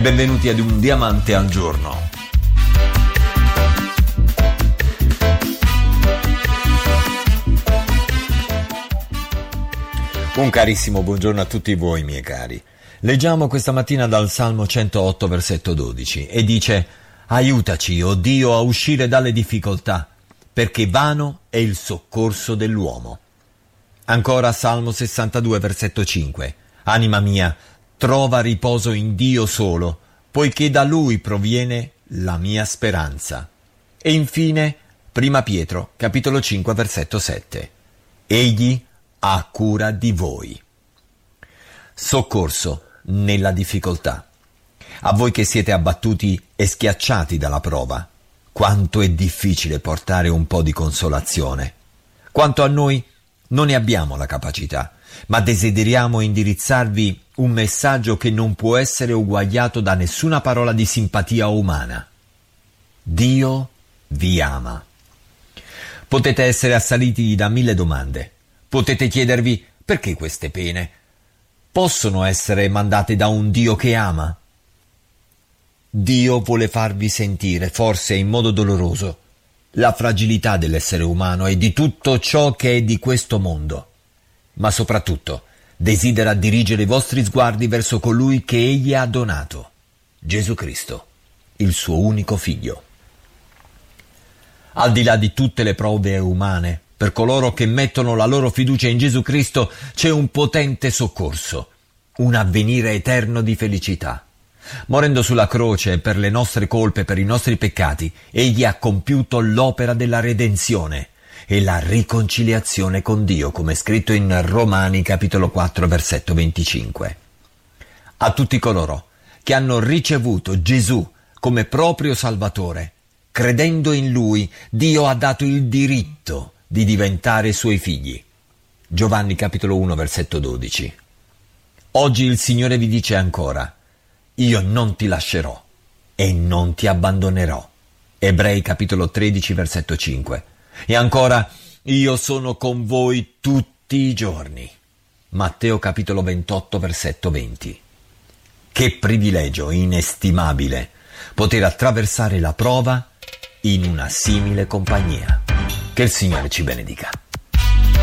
Benvenuti ad un diamante al giorno. Un carissimo buongiorno a tutti voi, miei cari. Leggiamo questa mattina dal Salmo 108, versetto 12, e dice: aiutaci, o Dio, a uscire dalle difficoltà, perché vano è il soccorso dell'uomo. Ancora Salmo 62, versetto 5. Anima mia, trova riposo in Dio solo, poiché da Lui proviene la mia speranza. E infine, Prima Pietro, capitolo 5, versetto 7. Egli ha cura di voi. Soccorso nella difficoltà. A voi che siete abbattuti e schiacciati dalla prova, quanto è difficile portare un po' di consolazione. Quanto a noi, non ne abbiamo la capacità, ma desideriamo indirizzarvi un messaggio che non può essere uguagliato da nessuna parola di simpatia umana. Dio vi ama. Potete essere assaliti da 1000 domande. Potete chiedervi: perché queste pene? Possono essere mandate da un Dio che ama? Dio vuole farvi sentire, forse in modo doloroso, la fragilità dell'essere umano e di tutto ciò che è di questo mondo. Ma soprattutto desidera dirigere i vostri sguardi verso colui che Egli ha donato, Gesù Cristo, il suo unico Figlio. Al di là di tutte le prove umane, per coloro che mettono la loro fiducia in Gesù Cristo c'è un potente soccorso, un avvenire eterno di felicità. Morendo sulla croce per le nostre colpe, per i nostri peccati, Egli ha compiuto l'opera della redenzione e la riconciliazione con Dio, come è scritto in Romani capitolo 4 versetto 25. A tutti coloro che hanno ricevuto Gesù come proprio Salvatore, credendo in Lui, Dio ha dato il diritto di diventare Suoi figli. Giovanni capitolo 1 versetto 12. Oggi il Signore vi dice ancora: io non ti lascerò e non ti abbandonerò. Ebrei capitolo 13 versetto 5. E ancora: io sono con voi tutti i giorni. Matteo capitolo 28 versetto 20. Che privilegio inestimabile poter attraversare la prova in una simile compagnia. Che il Signore ci benedica.